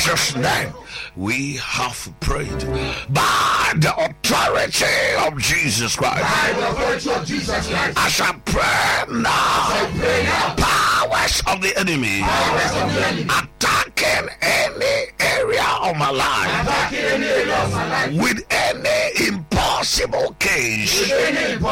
Jesus' name, we have prayed. By the authority of Jesus Christ, I shall pray now. Powers of the enemy attacking any area of my life with any impossible case.